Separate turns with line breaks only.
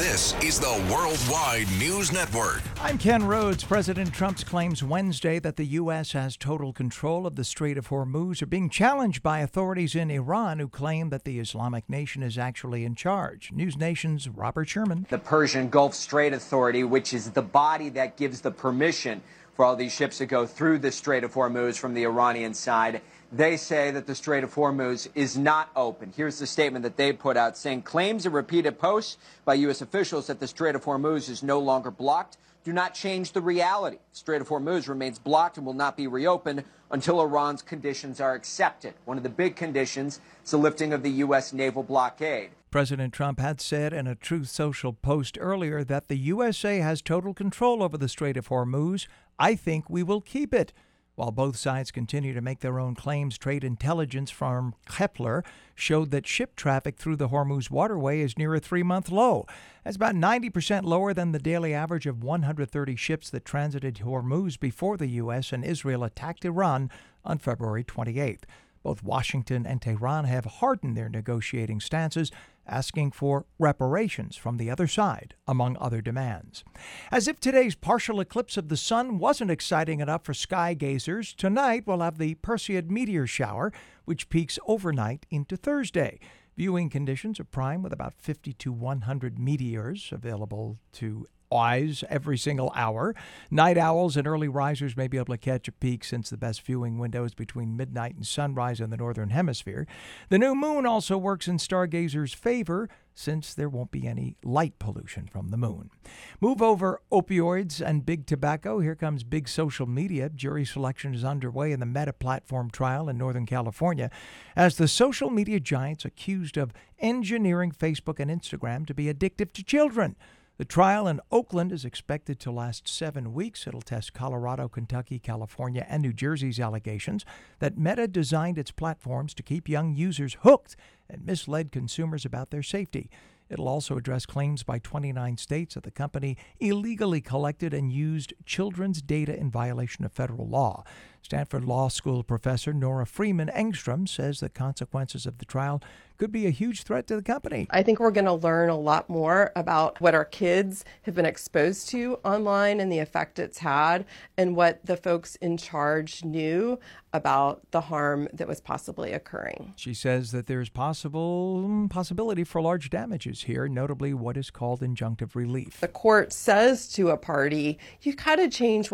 This is the Worldwide News Network.
I'm Ken Rhodes. President Trump's claims Wednesday that the U.S. has total control of the Strait of Hormuz are being challenged by authorities in Iran who claim that the Islamic Nation is actually in charge. News Nation's Robert Sherman.
The Persian Gulf Strait Authority, which is the body that gives the permission for all these ships to go through the Strait of Hormuz from the Iranian side, they say that the Strait of Hormuz is not open. Here's the statement that they put out saying claims and repeated posts by U.S. officials that the Strait of Hormuz is no longer blocked do not change the reality. The Strait of Hormuz remains blocked and will not be reopened until Iran's conditions are accepted. One of the big conditions is the lifting of the U.S. naval blockade.
President Trump had said in a Truth Social post earlier that the USA has total control over the Strait of Hormuz. I think we will keep it. While both sides continue to make their own claims, trade intelligence from Kepler showed that ship traffic through the Hormuz waterway is near a 3-month low. That's about 90% lower than the daily average of 130 ships that transited Hormuz before the U.S. and Israel attacked Iran on February 28th. Both Washington and Tehran have hardened their negotiating stances, asking for reparations from the other side, among other demands. As if today's partial eclipse of the sun wasn't exciting enough for sky gazers, tonight we'll have the Perseid meteor shower, which peaks overnight into Thursday. Viewing conditions are prime with about 50 to 100 meteors available to eyes every single hour. Night owls and early risers may be able to catch a peak since the best viewing window is between midnight and sunrise in the northern hemisphere. The new moon also works in stargazers' favor since there won't be any light pollution from the moon. Move over opioids and big tobacco. Here comes big social media. Jury selection is underway in the Meta platform trial in Northern California as the social media giants accused of engineering Facebook and Instagram to be addictive to children. The trial in Oakland is expected to last 7 weeks. It'll test Colorado, Kentucky, California, and New Jersey's allegations that Meta designed its platforms to keep young users hooked and misled consumers about their safety. It'll also address claims by 29 states that the company illegally collected and used children's data in violation of federal law. Stanford Law School professor Nora Freeman Engstrom says the consequences of the trial could be a huge threat to the company.
I think we're going to learn a lot more about what our kids have been exposed to online and the effect it's had, and what the folks in charge knew about the harm that was possibly occurring.
She says that there's possibility for large damages here, notably what is called injunctive relief.
The court says to a party, you got to change